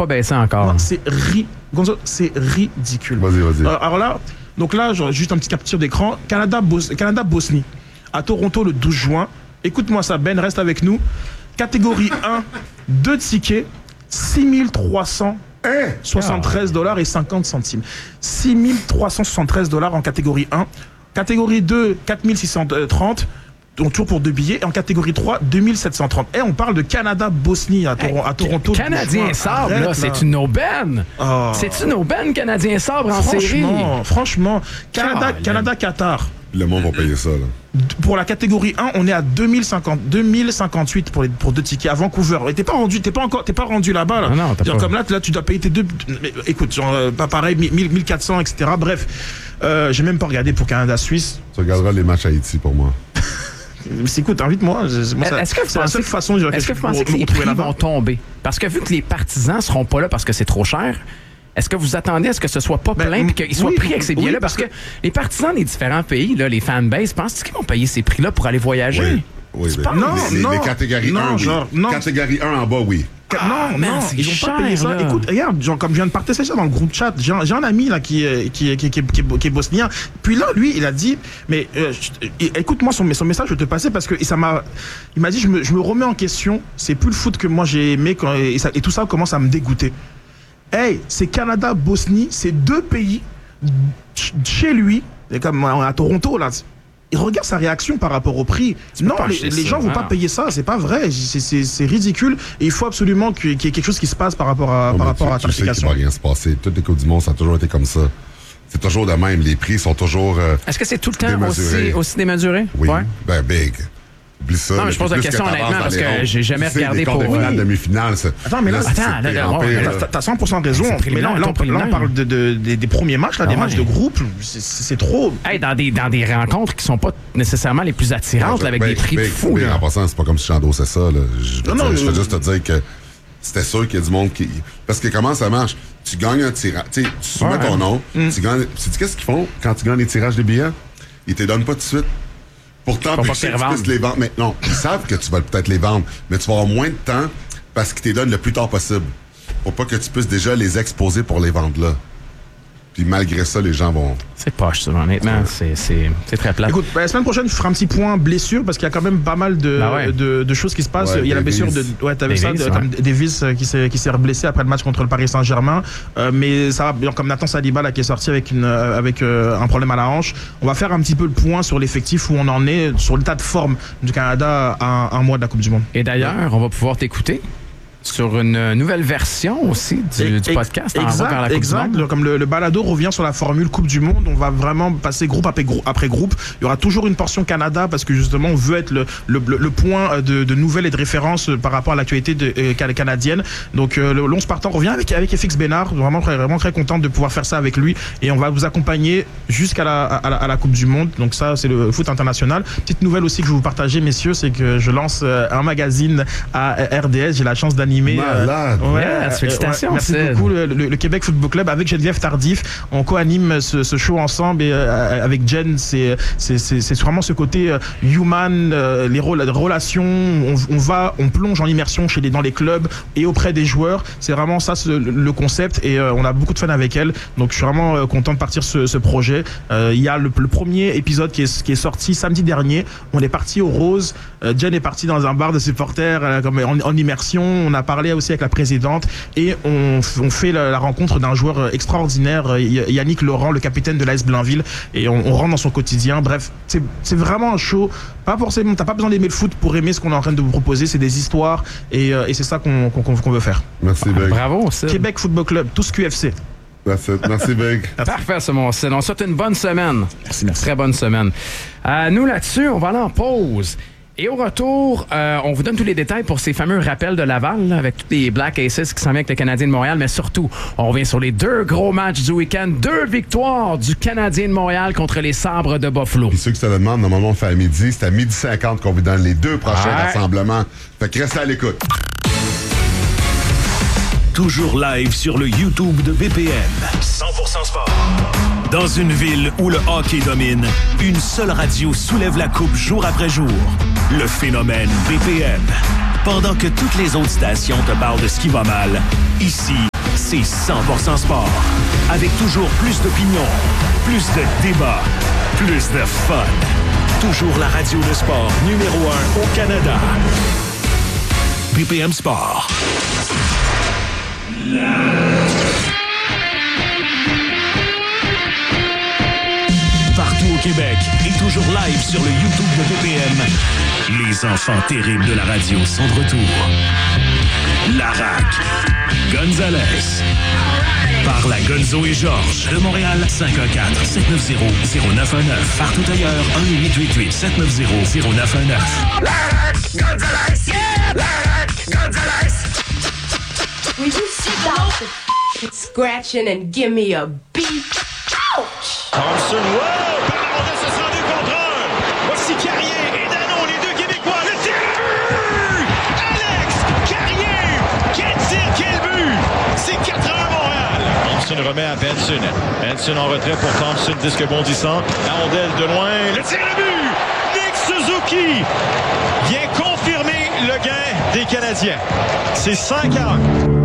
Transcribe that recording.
pas baissé encore. Non, Gonzo, c'est ridicule. Vas-y. Alors là, donc là, juste un petit capture d'écran. Canada-Bosnie, à Toronto le 12 juin. Écoute-moi ça, Ben, reste avec nous. Catégorie 1, 2 tickets, 6373 $ et 50 centimes. 6373 $ en catégorie 1. Catégorie 2, 4630. Donc toujours pour 2 billets. Et en catégorie 3, 2730. Et on parle de Canada-Bosnie à Toronto. Canadien sabre, là, c'est une aubaine. Oh. C'est une aubaine, Canadien sabre en série. Franchement, Canada-Qatar. Le monde va payer ça, là. Pour la catégorie 1, on est à 2058 pour 2 tickets à Vancouver. Et t'es pas rendu là-bas, là. Non, t'as pas. Comme là, tu dois payer tes 2. Écoute, pas pareil, 1400, etc. Bref, j'ai même pas regardé pour Canada-Suisse. Tu regarderas les matchs à Haïti pour moi. Écoute, invite-moi. C'est la seule façon que vous pensez que les prix vont tomber? Parce que vu que les partisans seront pas là parce que c'est trop cher, est-ce que vous attendez à ce que ce soit pas plein et qu'ils soient pris avec ces billets-là? Parce que les partisans des différents pays, là, les fanbases, pensent qu'ils vont payer ces prix-là pour aller voyager? Oui, non, les catégories 1, oui. Catégorie 1 en bas, oui. Non, ils vont pas payer ça. Écoute, regarde, comme je viens de partager ça dans le groupe chat, j'ai un ami là qui est bosnien. Puis là, lui, il a dit, mais écoute-moi son message, je vais te passer parce que il m'a dit, je me remets en question. C'est plus le foot que moi j'ai aimé et tout ça commence à me dégoûter. Hey, c'est Canada-Bosnie, c'est 2 pays chez lui, comme à Toronto là. Et regarde sa réaction par rapport au prix. Non, les gens vont pas payer ça, c'est pas vrai. C'est ridicule. Et il faut absolument qu'il y ait quelque chose qui se passe par rapport à la tarification. Tu sais qu'il va rien se passer. Toutes les Coupes du Monde, ça a toujours été comme ça. C'est toujours de même. Les prix sont toujours Est-ce que c'est tout le temps aussi démesuré? Oui. Ouais. Ben, big. Oublie ça. Non, mais je pose la question honnêtement parce que j'ai jamais regardé pour... Les quarts de demi-finale, ça. Attends, mais là, t'as 100% raison. Mais là, on parle des premiers matchs, là, des matchs de groupe. C'est trop... Hey, dans des rencontres qui sont pas nécessairement les plus attirantes, avec des prix de fou. En passant, c'est pas comme si j'endossais ça. Je veux juste te dire que c'était sûr qu'il y a du monde qui... Parce que comment ça marche? Tu gagnes un tirage, tu soumets ton nom, tu gagnes... Sais-tu qu'est-ce qu'ils font quand tu gagnes les tirages de billets? Ils te donnent pas tout de suite. Pourtant, tu puisses les vendre. Mais non, ils savent que tu vas peut-être les vendre, mais tu vas avoir moins de temps parce qu'ils te donnent le plus tard possible. Pour pas que tu puisses déjà les exposer pour les vendre là. Puis malgré ça, les gens vont... C'est poche, ça, honnêtement. C'est très plat. Écoute, la semaine prochaine, je ferai un petit point blessure parce qu'il y a quand même pas mal de choses qui se passent. Il y a la blessure de... Ouais, t'avais ça, comme Davis qui s'est blessé après le match contre le Paris Saint-Germain. Mais ça va, comme Nathan Saliba là, qui est sorti avec un problème à la hanche. On va faire un petit peu le point sur l'effectif, où on en est, sur l'état de forme du Canada à un mois de la Coupe du Monde. Et d'ailleurs, on va pouvoir t'écouter sur une nouvelle version aussi du podcast. Exact. Comme le balado revient sur la formule Coupe du Monde, on va vraiment passer groupe après groupe. Il y aura toujours une portion Canada parce que justement on veut être le point de nouvelles et de référence par rapport à l'actualité canadienne. Donc le 11 partant revient avec FX Bénard. Vraiment très content de pouvoir faire ça avec lui et on va vous accompagner jusqu'à la Coupe du Monde. Donc ça c'est le foot international. Petite nouvelle aussi que je vais vous partager, messieurs, c'est que je lance un magazine à RDS. J'ai la chance d'animer. Félicitations. Merci beaucoup. Le Québec Football Club avec Geneviève Tardif. On co-anime ce show ensemble et avec Jen, c'est vraiment ce côté human, les relations. On plonge en immersion dans les clubs et auprès des joueurs. C'est vraiment ça le concept et on a beaucoup de fun avec elle. Donc je suis vraiment content de partir ce projet. Il y a le premier épisode qui est sorti samedi dernier. On est parti au Rose. Jen est partie dans un bar de supporters en immersion. On a parlé aussi avec la présidente et on fait la rencontre d'un joueur extraordinaire, Yannick Laurent, le capitaine de l'AS Blainville, et on rentre dans son quotidien. Bref, c'est vraiment un show. Pas forcément, t'as pas besoin d'aimer le foot pour aimer ce qu'on est en train de vous proposer. C'est des histoires et c'est ça qu'on veut faire. Merci, Beg. Bravo, Sid. Québec Football Club, tous QFC. Merci, Beg. Parfait, c'est mon Sid. On souhaite une bonne semaine. Merci. Très bonne semaine. Nous, là-dessus, on va aller en pause. Et au retour, on vous donne tous les détails pour ces fameux rappels de Laval, là, avec tous les Black Aces qui s'en viennent avec le Canadien de Montréal. Mais surtout, on revient sur les 2 gros matchs du week-end. 2 victoires du Canadien de Montréal contre les Sabres de Buffalo. Puis ceux qui se le demandent, normalement, on fait à midi. C'est à 12h50 qu'on vous donne les 2 prochains rassemblements. Fait que restez à l'écoute. Toujours live sur le YouTube de BPM. 100% sport. Dans une ville où le hockey domine, une seule radio soulève la coupe jour après jour. Le phénomène BPM. Pendant que toutes les autres stations te parlent de ce qui va mal, ici, c'est 100% sport. Avec toujours plus d'opinion, plus de débats, plus de fun. Toujours la radio de sport numéro 1 au Canada. BPM Sport. Partout au Québec et toujours live sur le YouTube de BPM. Les enfants terribles de la radio sont de retour. Larac, Gonzalez. Par la Gonzo et Georges de Montréal, 514-790-0919. Partout ailleurs, 1-888-790-0919. Larac, Gonzalez, yeah! Larac, Gonzalez. Will you stop scratching and give me a beat? Ouch! Thompson, wow! Par la rondelle, ce sera 2 contre 1. Voici Carrier et Dano, les deux Québécois. Le tir! Alex Carrier! Quel tir, quel but! C'est 4-1 Montréal. Thompson remet à Benson. Benson en retrait pour Thompson, disque bondissant. La rondelle de loin. Le tir à but! Nick Suzuki vient confirmer le gain des Canadiens. C'est 5-1.